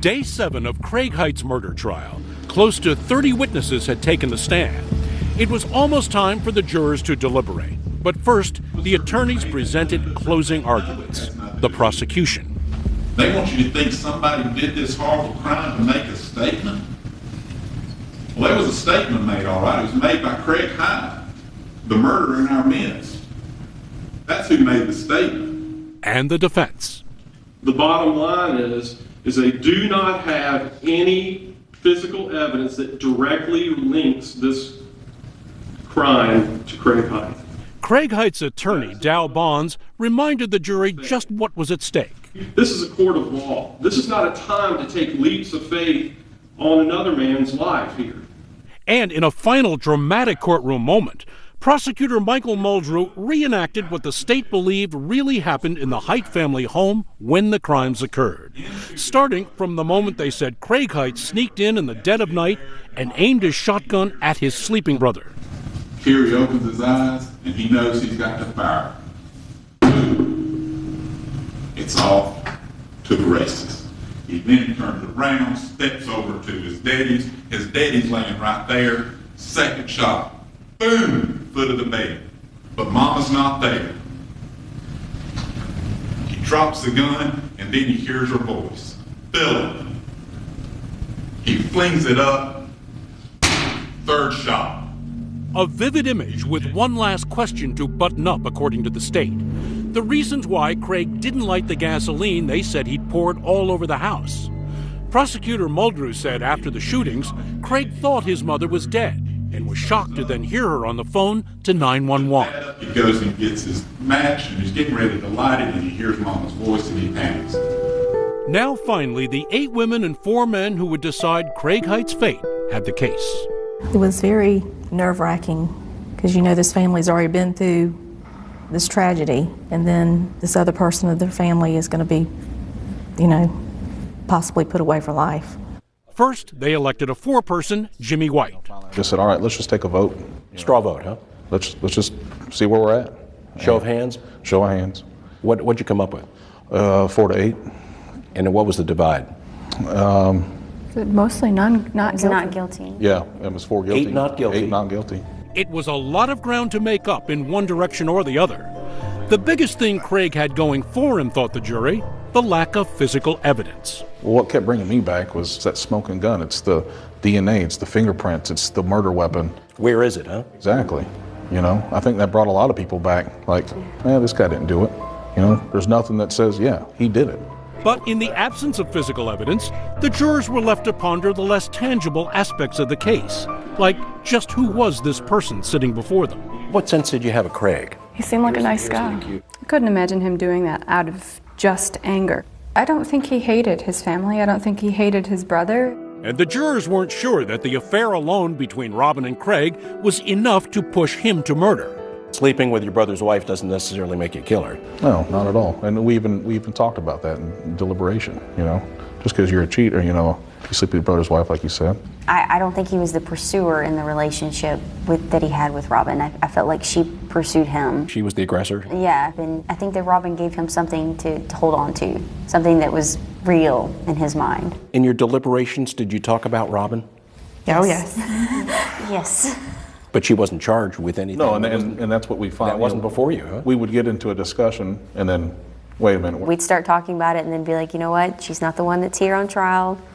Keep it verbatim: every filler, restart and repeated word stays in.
Day seven of Craig Heights murder trial. Close to thirty witnesses had taken the stand. It was almost time for the jurors to deliberate. But first, the attorneys presented closing arguments. The prosecution. They want you to think somebody did this horrible crime to make a statement? Well, there was a statement made, all right. It was made by Craig Hyde, the murderer in our midst. That's who made the statement. And the defense. The bottom line is, is they do not have any physical evidence that directly links this crime to Craig Heights. Craig Heights attorney Dow Bonds reminded the jury just what was at stake. This is a court of law. This is not a time to take leaps of faith on another man's life here. And in a final dramatic courtroom moment, prosecutor Michael Muldrow reenacted what the state believed really happened in the Height family home when the crimes occurred. Starting from the moment they said Craig Heights sneaked in in the dead of night and aimed his shotgun at his sleeping brother. Here he opens his eyes and he knows he's got to fire. It's off to the races. He then turns around, steps over to his daddy's. His daddy's laying right there. Second shot. Boom! Foot of the bed. But Mama's not there. He drops the gun and then he hears her voice. Philip. He flings it up. Third shot. A vivid image with one last question to button up, according to the state. The reasons why Craig didn't light the gasoline they said he'd poured all over the house. Prosecutor Muldrow said after the shootings, Craig thought his mother was dead and was shocked to then hear her on the phone to nine one one. He goes and gets his match and he's getting ready to light it and he hears Mama's voice and he panics. Now finally, the eight women and four men who would decide Craig Heights' fate had the case. It was very nerve-wracking because, you know, this family's already been through this tragedy, and then this other person of their family is going to be, you know, possibly put away for life. First, they elected a four-person Jimmy White. Just said, all right, let's just take a vote. Straw vote, huh? Let's let's just see where we're at. Show of hands? Show of hands. What, what'd you come up with? Uh, four to eight. And then what was the divide? Um, Mostly none, not guilty. Not guilty. Yeah, it was four guilty. Eight not guilty. Eight not guilty. It was a lot of ground to make up in one direction or the other. The biggest thing Craig had going for him, thought the jury, the lack of physical evidence. Well, what kept bringing me back was that smoking gun. It's the D N A, it's the fingerprints, it's the murder weapon. Where is it, huh? Exactly. You know, I think that brought a lot of people back. Like, eh, this guy didn't do it. You know, there's nothing that says, yeah, he did it. But in the absence of physical evidence, the jurors were left to ponder the less tangible aspects of the case, like just who was this person sitting before them. What sense did you have of Craig? He seemed like a nice guy. I couldn't imagine him doing that out of just anger. I don't think he hated his family. I don't think he hated his brother. And the jurors weren't sure that the affair alone between Robin and Craig was enough to push him to murder. Sleeping with your brother's wife doesn't necessarily make you a killer. No, not at all. And we even we even talked about that in deliberation, you know. Just because you're a cheater, you know, you sleep with your brother's wife, like you said. I, I don't think he was the pursuer in the relationship with that he had with Robin. I, I felt like she pursued him. She was the aggressor? Yeah, and I think that Robin gave him something to, to hold on to, something that was real in his mind. In your deliberations, did you talk about Robin? Oh, yes. Yes. But she wasn't charged with anything. No, and, and, and that's what we found. That wasn't before you, huh? We would get into a discussion and then, wait a minute. We'd start talking about it and then be like, you know what, she's not the one that's here on trial.